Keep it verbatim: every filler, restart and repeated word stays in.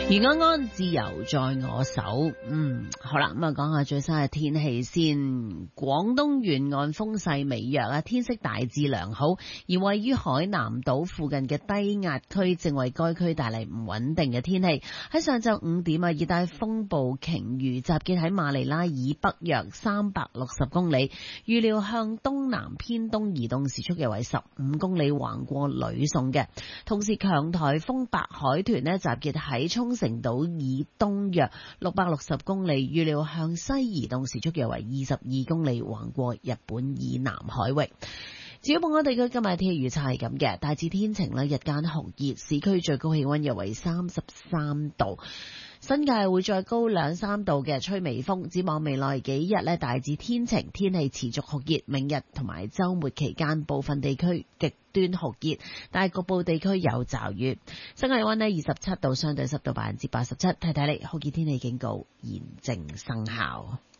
余安安，自由在我手。嗯，好啦，咁啊，講下最新嘅天氣先。廣東沿岸風勢微弱啊，天色大致良好。而位於海南島附近嘅低壓區，正為該區帶嚟唔穩定嘅天氣。喺上晝五點啊，熱帶風暴鯨魚集結喺馬尼拉以北約三百六十公里，預料向東南偏東移動，時速約為十五公里，橫過呂宋嘅。同時，強颱風白海豚呢集結喺沖繩島以東約六百六十公里，預料向西移動，時速約為二十二公里，橫過日本以南海域。至於本港地區今日天氣預測係咁嘅，大致天晴啦，日間酷熱，市區最高氣溫約為三十三度，新界會再高兩三度嘅，吹微風。展望未來幾日呢，大致天晴，天氣持續酷熱。明日同埋週末期間，部分地區極端酷熱，但係局部地區有驟雨。新界氣溫呢二十七度，相對濕度百分之八十七。睇睇你酷熱天氣警告現正生效。